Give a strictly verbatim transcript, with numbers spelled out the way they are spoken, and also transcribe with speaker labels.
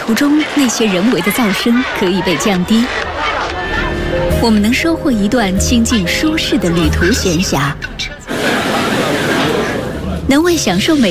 Speaker 1: 途中那些人为的噪声可以被降低，我们能收获一段清静舒适的旅途闲暇，能为享受美